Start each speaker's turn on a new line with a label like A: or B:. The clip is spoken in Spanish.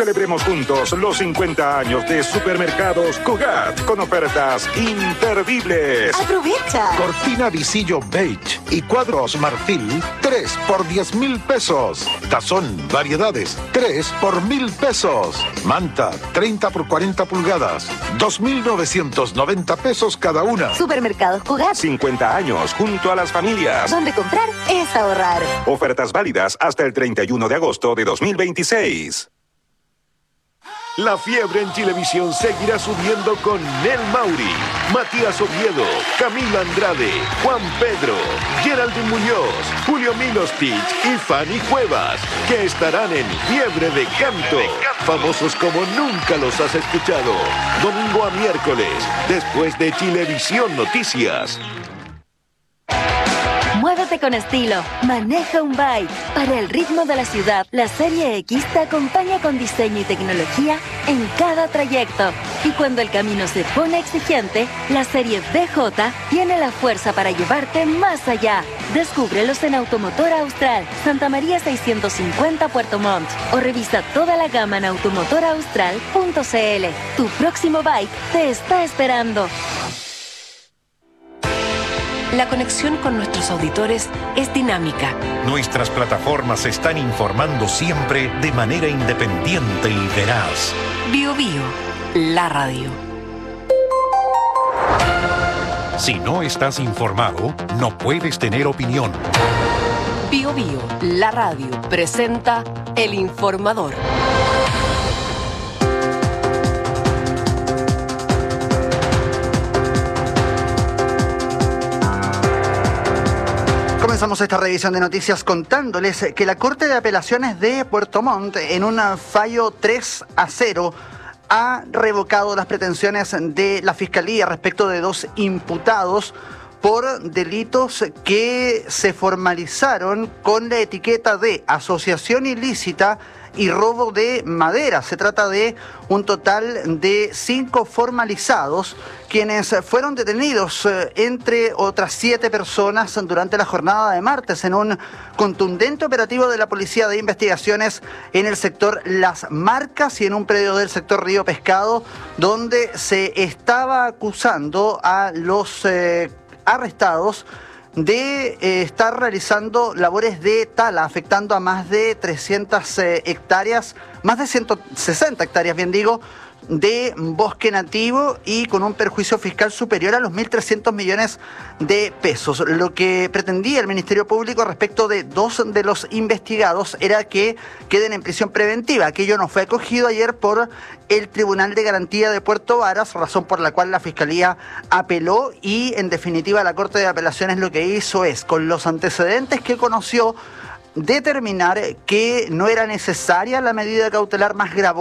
A: Celebremos juntos los 50 años de Supermercados Cugat con ofertas imperdibles.
B: ¡Aprovecha!
C: Cortina visillo beige y cuadros marfil, 3 por 10,000 pesos. Tazón variedades, 3 por 1,000 pesos. Manta, 30 por 40 pulgadas, 2,990 pesos cada una.
B: Supermercados Cugat.
A: 50 años junto a las familias.
B: Donde comprar es ahorrar.
A: Ofertas válidas hasta el 31 de agosto de 2026.
D: La fiebre en Chilevisión seguirá subiendo con Nel Mauri, Matías Oviedo, Camila Andrade, Juan Pedro, Geraldine Muñoz, Julio Milostich y Fanny Cuevas, que estarán en Fiebre de Canto. Famosos como nunca los has escuchado. Domingo a miércoles, después de Chilevisión Noticias.
B: Muévete con estilo. Maneja un bike. Para el ritmo de la ciudad, la Serie X te acompaña con diseño y tecnología en cada trayecto. Y cuando el camino se pone exigente, la Serie BJ tiene la fuerza para llevarte más allá. Descúbrelos en Automotor Austral, Santa María 650 Puerto Montt. O revisa toda la gama en automotoraustral.cl. Tu próximo bike te está esperando.
E: La conexión con nuestros auditores es dinámica.
F: Nuestras plataformas se están informando siempre de manera independiente y veraz.
E: Bio Bio, la radio.
F: Si no estás informado, no puedes tener opinión.
E: Bio Bio, la radio, presenta El Informador.
G: Comenzamos esta revisión de noticias contándoles que la Corte de Apelaciones de Puerto Montt, en un fallo 3-0, ha revocado las pretensiones de la Fiscalía respecto de 2 imputados por delitos que se formalizaron con la etiqueta de asociación ilícita y robo de madera. Se trata de un total de 5 formalizados, quienes fueron detenidos, entre otras 7 personas, durante la jornada de martes en un contundente operativo de la Policía de Investigaciones en el sector Las Marcas y en un predio del sector Río Pescado, donde se estaba acusando a los arrestados de estar realizando labores de tala, afectando a más de 300 hectáreas, más de 160 hectáreas, bien digo, de bosque nativo y con un perjuicio fiscal superior a los 1.300 millones de pesos. Lo que pretendía el Ministerio Público respecto de 2 de los investigados era que queden en prisión preventiva. Aquello no fue acogido ayer por el Tribunal de Garantía de Puerto Varas, razón por la cual la Fiscalía apeló y, en definitiva, la Corte de Apelaciones lo que hizo es, con los antecedentes que conoció, determinar que no era necesaria la medida cautelar más gravosa